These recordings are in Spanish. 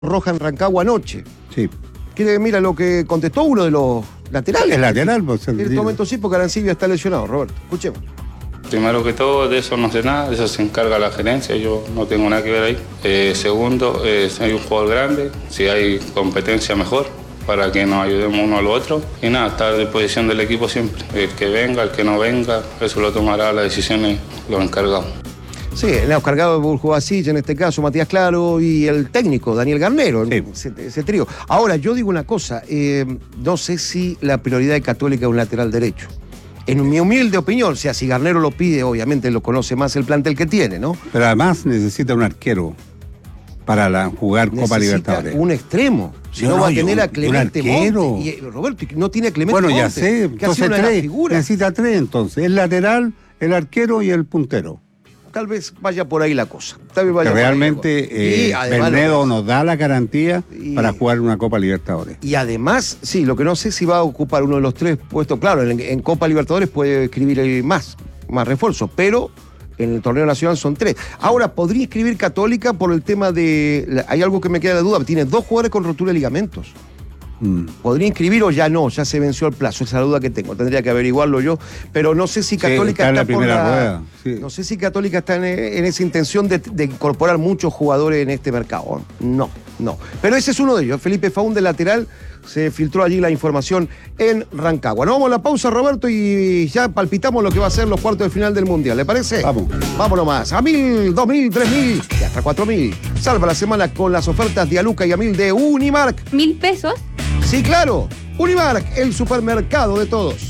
roja en Rancagua anoche. Sí. Mira lo que contestó uno de los laterales. El lateral, pues. En este momento sí, porque Arancibia está lesionado, Roberto. Escuchemos. Primero que todo, de eso no sé nada, de eso se encarga la gerencia, yo no tengo nada que ver ahí. Segundo, si hay un jugador grande, si hay competencia mejor, para que nos ayudemos uno al otro. Y nada, estar a disposición del equipo siempre. El que venga, el que no venga, eso lo tomará las decisiones los encargados. Sí, el encargado de Burjubasic, en este caso, Matías Claro, y el técnico, Daniel Garnero, sí. ese trío. Ahora, yo digo una cosa, no sé si la prioridad de Católica es un lateral derecho. En mi humilde opinión, o sea, si Garnero lo pide, obviamente lo conoce más el plantel que tiene, ¿no? Pero además necesita un arquero para jugar Copa Libertadores. Un extremo. Si no va a tener a Clemente Monte. Y Roberto, no tiene a Clemente Monte. Bueno, ya sé, entonces tres. Necesita tres, entonces. El lateral, el arquero y el puntero. Tal vez vaya por ahí la cosa. Que realmente Bernedo nos da la garantía para jugar una Copa Libertadores. Y además, sí, lo que no sé si va a ocupar uno de los tres puestos. Claro, en Copa Libertadores puede escribir más refuerzos, pero en el torneo nacional son tres. Ahora, podría escribir Católica por el tema de... Hay algo que me queda la duda. Tiene 2 jugadores con rotura de ligamentos. ¿Podría inscribir o ya no? Ya se venció el plazo, esa es la duda que tengo. Tendría que averiguarlo yo, pero no sé si Católica está por la... Sí. No sé si Católica está en esa intención de incorporar muchos jugadores en este mercado. No. Pero ese es uno de ellos. Felipe Faún, de lateral, se filtró allí la información en Rancagua. Nos vamos a la pausa, Roberto, y ya palpitamos lo que va a ser los cuartos de final del Mundial. ¿Le parece? Vamos. Vámonos más. A 1.000, 2.000, 3.000 y hasta 4.000. Salva la semana con las ofertas de Aluca y Amil de Unimark. $1.000. Sí, claro. Unimark, el supermercado de todos.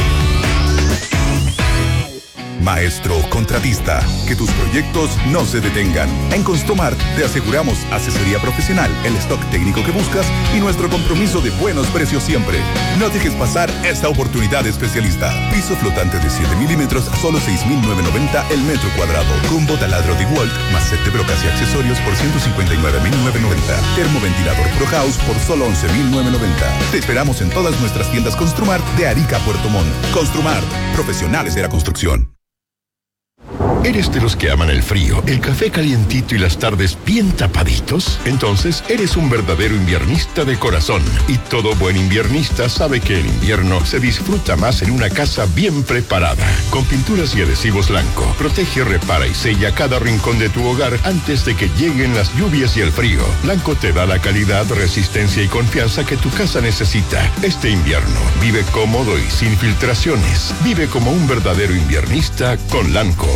Maestro contratista, que tus proyectos no se detengan. En Construmart te aseguramos asesoría profesional, el stock técnico que buscas y nuestro compromiso de buenos precios siempre. No dejes pasar esta oportunidad especialista. Piso flotante de 7 milímetros a solo $6,990 el metro cuadrado. Combo taladro DeWalt más set de brocas y accesorios por $159,990. Termoventilador Pro House por solo $11,990. Te esperamos en todas nuestras tiendas Construmart de Arica a Puerto Montt. Construmart, profesionales de la construcción. ¿Eres de los que aman el frío, el café calientito y las tardes bien tapaditos? Entonces eres un verdadero inviernista de corazón. Y todo buen inviernista sabe que el invierno se disfruta más en una casa bien preparada. Con pinturas y adhesivos Lanco, protege, repara y sella cada rincón de tu hogar antes de que lleguen las lluvias y el frío. Lanco te da la calidad, resistencia y confianza que tu casa necesita. Este invierno, vive cómodo y sin filtraciones. Vive como un verdadero inviernista con Lanco.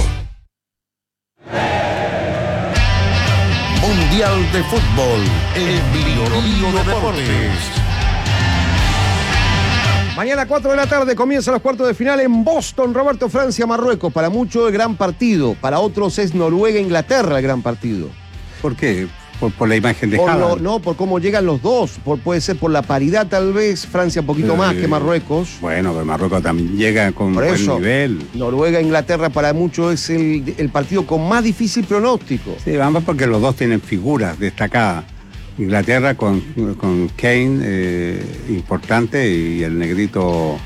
Mundial de Fútbol, el Lío de Deportes. Mañana 4 de la tarde comienzan los cuartos de final en Boston, Roberto. Francia, Marruecos. Para muchos el gran partido, para otros es Noruega, Inglaterra el gran partido. ¿Por qué? Por la imagen de Haaland. No, por cómo llegan los dos. Puede ser por la paridad tal vez. Francia un poquito más que Marruecos. Bueno, pero Marruecos también llega con buen nivel. Noruega, Inglaterra para muchos es el partido con más difícil pronóstico. Sí, vamos porque los dos tienen figuras destacadas. Inglaterra con Kane, importante, y el negrito...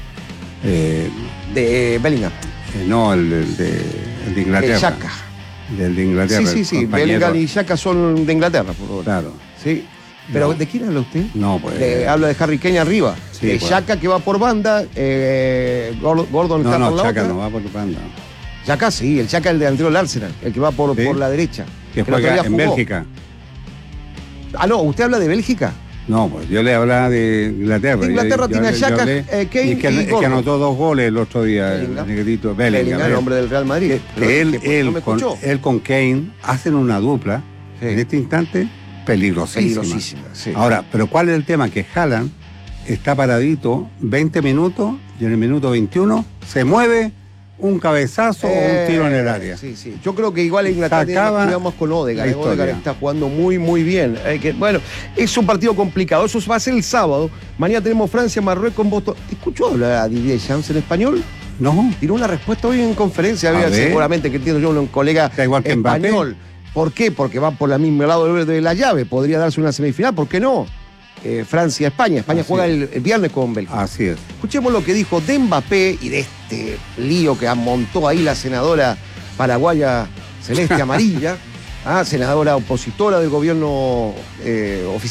de Bellingham. No, el de Inglaterra. Xhaka. Del de Inglaterra. Sí. Bellingham y Xhaka son de Inglaterra, por favor. Claro. Sí. ¿Pero no. ¿De quién habla usted? No, pues... habla de Harry Kane arriba. Sí, Xhaka que va por banda, Gordon está por la Xhaka otra. no va por banda. Xhaka sí, el Xhaka el delantero del Arsenal, el que va por la derecha. Que juega en Bélgica. Ah, no, ¿usted habla de Bélgica? No, pues yo le hablaba de Inglaterra. Inglaterra tiene a Xhaka, Kane y que anotó 2 goles el otro día, el negrito Bellingham. El hombre del Real Madrid. Él con Kane hacen una dupla, en este instante, peligrosísima. Sí. Ahora, pero ¿cuál es el tema? Que Haaland está paradito 20 minutos y en el minuto 21 se mueve un cabezazo o un tiro en el área. Sí. Yo creo que igual Inglaterra digamos con Odegaard. Odegaard está jugando muy, muy bien. Bueno, es un partido complicado. Eso va a ser el sábado. Mañana tenemos Francia, Marruecos en Boston. ¿Te escuchó hablar a Didier Deschamps en español? No. Tiró una respuesta hoy en conferencia. Seguramente que entiendo yo, un colega igual que español. Mbappé. ¿Por qué? Porque va por el mismo lado de la llave. Podría darse una semifinal. ¿Por qué no? Francia-España. España juega el viernes con Bélgica. Así es. Escuchemos lo que dijo de Mbappé y de este lío que montó ahí la senadora paraguaya celeste amarilla senadora opositora del gobierno